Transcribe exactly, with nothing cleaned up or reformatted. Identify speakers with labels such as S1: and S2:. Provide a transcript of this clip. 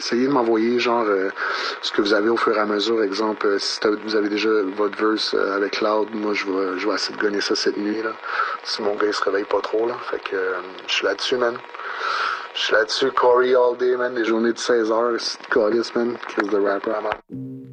S1: essayez de m'envoyer genre euh, ce que vous avez au fur et à mesure. Exemple, euh, si vous avez déjà votre verse euh, avec Cloud, moi je vais je vais essayer de gonner ça cette nuit là. Si mon gars il se réveille pas trop là. Fait que euh, je suis là-dessus, man. Je suis là-dessus, Corey all day, man. Des journées de seize heures, c'est de calice, man. Crise de rapper à mort.